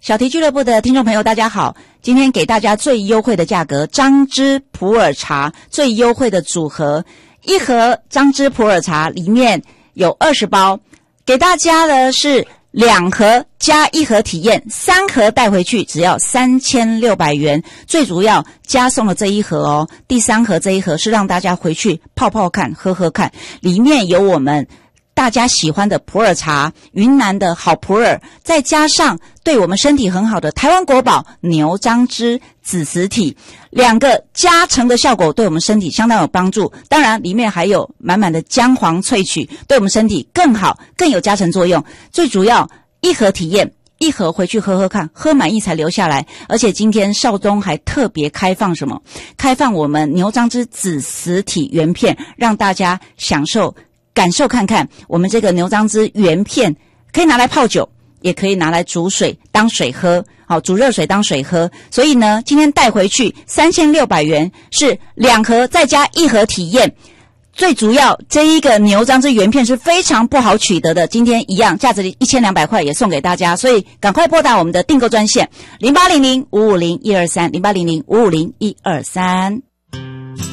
小题俱乐部的听众朋友大家好，今天给大家最优惠的价格，张之普洱茶最优惠的组合，一盒张之普洱茶里面有20包，给大家的是2盒加1盒体验，3盒带回去只要3600元，最主要加送了这一盒哦，第3盒这一盒是让大家回去泡泡看喝喝看，里面有我们大家喜欢的普洱茶，云南的好普洱，再加上对我们身体很好的台湾国宝牛樟芝紫实体，2个加成的效果对我们身体相当有帮助。当然里面还有满满的姜黄萃取，对我们身体更好，更有加成作用。最主要1盒体验，1盒回去喝喝看，喝满意才留下来。而且今天少东还特别开放什么？开放我们牛樟芝紫实体原片，让大家感受看看，我们这个牛樟芝原片可以拿来泡酒，也可以拿来煮水当水喝，好，煮热水当水喝。所以呢，今天带回去3600元是2盒再加1盒体验。最主要这一个牛樟芝原片是非常不好取得的，今天一样价值1200块也送给大家，所以赶快拨打我们的订购专线0800-550-123 0800-550-123。